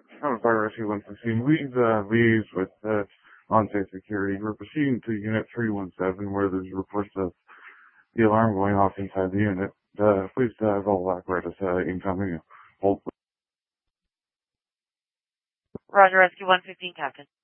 Fire Rescue 115, leads with on-site security. We're proceeding to Unit 317 where there's reports of the alarm going off inside the unit. Please call apparatus incoming. Hold. Roger, Rescue 115, Captain.